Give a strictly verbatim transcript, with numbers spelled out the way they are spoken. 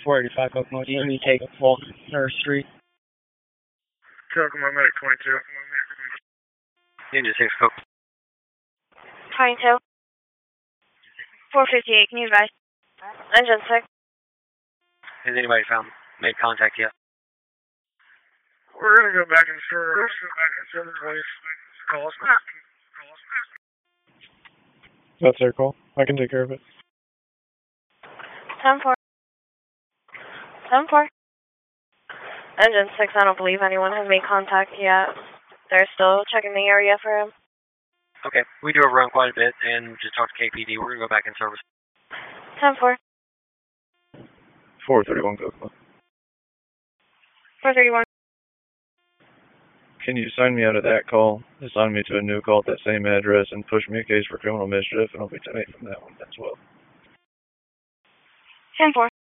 four eighty-five Kokomo. Do you need to take a full Nurse Street? Kokomo, medic twenty-two. Unit six, Kokomo. twenty-two. four fifty-eight, can you advise? Engine six. Has anybody found, made contact yet? We're going to go back and serve. Service place. Call us back. Call us back. That's their call. I can take care of it. ten four. ten four. Engine six, I don't believe anyone has made contact yet. They're still checking the area for him. Okay, we drove around quite a bit and just talked to K P D. We're going to go back in service. ten four. four thirty-one Kokomo. four thirty-one. Can you sign me out of that call, assign me to a new call at that same address, and push me a case for criminal mischief, and I'll be ten eight from that one as well. ten four.